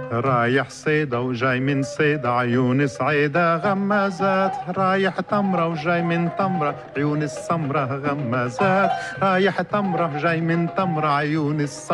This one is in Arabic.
رايح صيدا وجاي من صيدا عيون سعيدة غمازات، رايح تمرة وجاي من تمرة عيون السمرة غمازات، رايح تمرة جاي من تمرة عيون السمرة